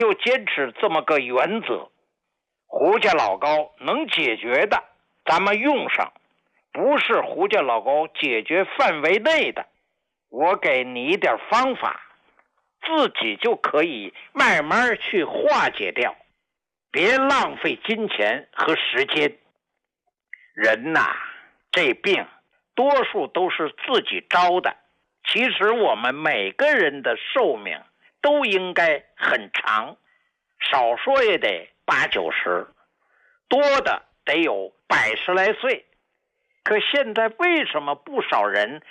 就坚持这么个原则，胡家老高能解决的咱们用上，不是胡家老高解决范围内的，我给你一点方法，自己就可以慢慢去化解掉，别浪费金钱和时间。人呐，这病多数都是自己招的，其实我们每个人的寿命都应该很长，少说也得80、90，多的得有100来岁。可现在为什么不少人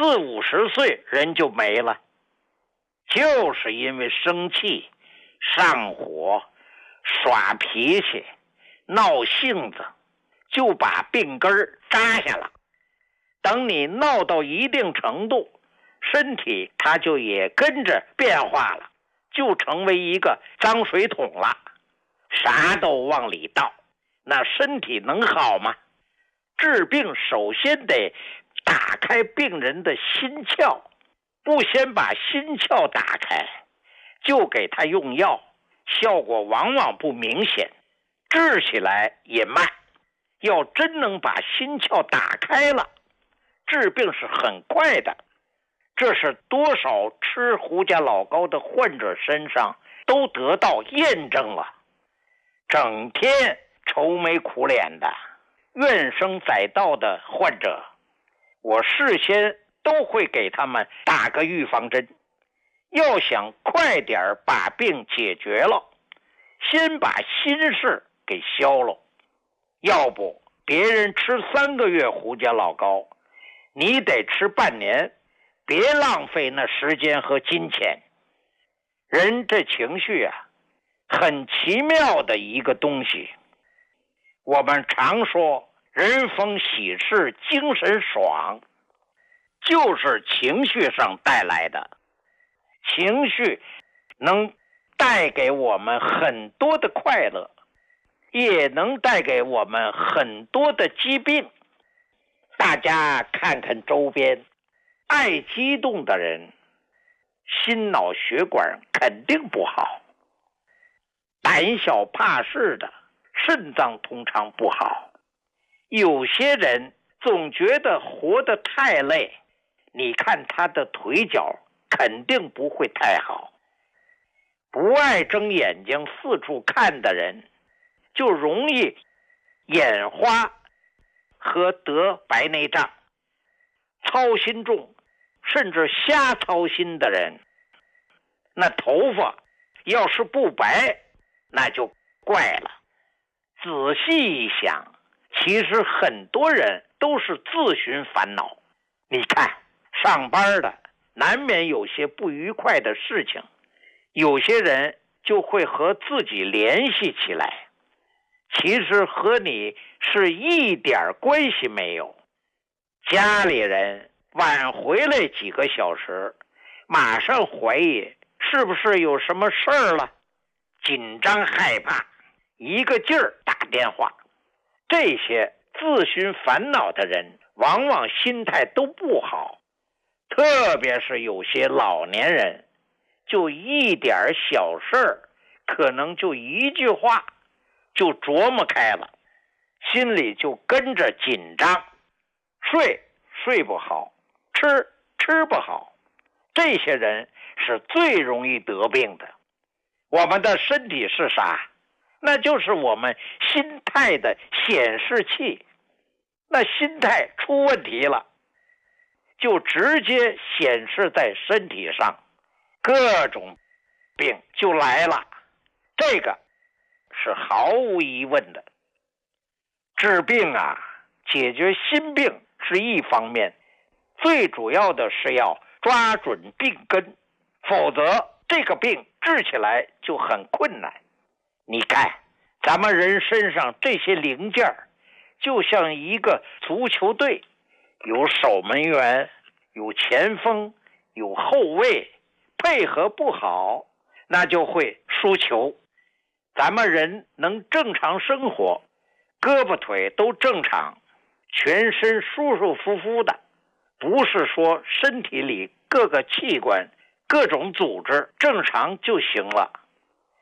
40、50岁人就没了？就是因为生气、上火、耍脾气、闹性子，就把病根儿扎下了。等你闹到一定程度，身体它就也跟着变化了，就成为一个脏水桶了，啥都往里倒，那身体能好吗？治病首先得打开病人的心窍，不先把心窍打开，就给他用药，效果往往不明显，治起来也慢。要真能把心窍打开了，治病是很快的。这是多少吃胡家老高的患者身上都得到验证了。整天愁眉苦脸的、怨声载道的患者，我事先都会给他们打个预防针。要想快点把病解决了，先把心事给消了。要不别人吃3个月胡家老高，你得吃半年，别浪费那时间和金钱。人这情绪啊，很奇妙的一个东西。我们常说人逢喜事精神爽，就是情绪上带来的。情绪能带给我们很多的快乐，也能带给我们很多的疾病。大家看看周边，爱激动的人，心脑血管肯定不好；胆小怕事的，肾脏通常不好。有些人总觉得活得太累，你看他的腿脚肯定不会太好。不爱睁眼睛四处看的人，就容易眼花和得白内障。操心重甚至瞎操心的人，那头发要是不白，那就怪了。仔细一想，其实很多人都是自寻烦恼。你看，上班的难免有些不愉快的事情，有些人就会和自己联系起来，其实和你是一点关系没有。家里人晚回来几个小时，马上怀疑是不是有什么事儿了，紧张害怕，一个劲儿打电话。这些自寻烦恼的人往往心态都不好，特别是有些老年人，就一点小事儿，可能就一句话就琢磨开了，心里就跟着紧张，睡不好，吃不好。这些人是最容易得病的。我们的身体是啥？那就是我们心态的显示器。那心态出问题了，就直接显示在身体上，各种病就来了。这个是毫无疑问的。治病啊，解决心病是一方面，最主要的是要抓准病根，否则这个病治起来就很困难。你看，咱们人身上这些零件就像一个足球队，有守门员，有前锋，有后卫，配合不好，那就会输球。咱们人能正常生活，胳膊腿都正常，全身舒舒服服的，不是说身体里各个器官、各种组织正常就行了。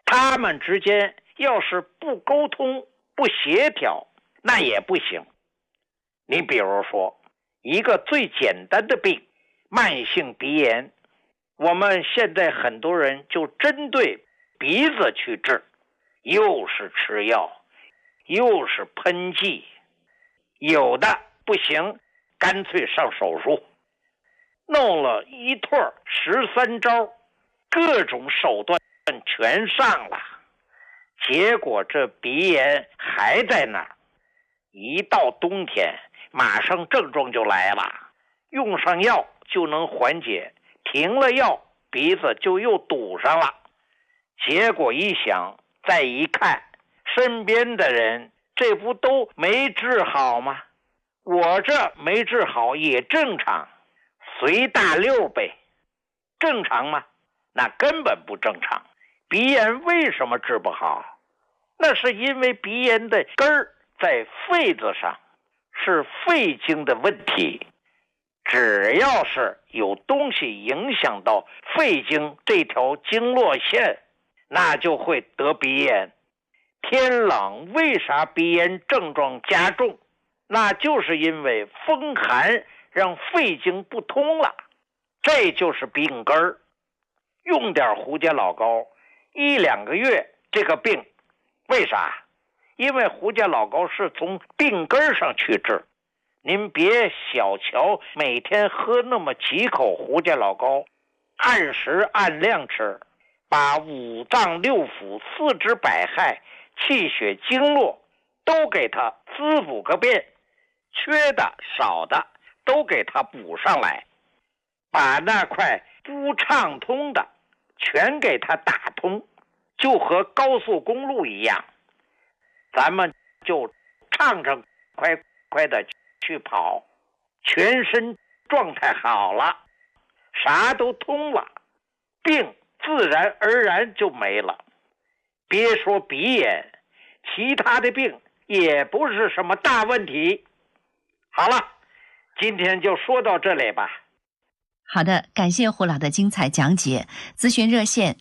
他们之间要是不沟通、不协调，那也不行。你比如说，一个最简单的病，慢性鼻炎，我们现在很多人就针对鼻子去治，又是吃药，又是喷剂，有的不行，干脆上手术，弄了一通13招，各种手段全上了，结果这鼻炎还在那儿。一到冬天，马上症状就来了，用上药就能缓解，停了药，鼻子就又堵上了。结果一想，再一看，身边的人这不都没治好吗？我这没治好也正常，随大溜呗。正常吗？那根本不正常。鼻炎为什么治不好？那是因为鼻炎的根儿在肺子上，是肺经的问题。只要是有东西影响到肺经这条经络线，那就会得鼻炎。天冷为啥鼻炎症状加重？那就是因为风寒让肺经不通了，这就是病根儿。用点胡椒老膏，1-2个月这个病，为啥？因为胡椒老膏是从病根上去治。您别小瞧每天喝那么几口胡椒老膏，按时按量吃，把五脏六腑、四肢百骸、气血经络都给它滋补个遍，缺的少的都给它补上来，把那块不畅通的全给它打通，就和高速公路一样，咱们就畅畅快快的去跑，全身状态好了，啥都通了，病自然而然就没了。别说鼻炎，其他的病也不是什么大问题。好了，今天就说到这里吧。 好的，感谢胡老的精彩讲解。咨询热线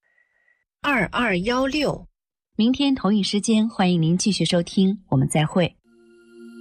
0531-5580，0531-5580，2216。明天同一时间，欢迎您继续收听，我们再会。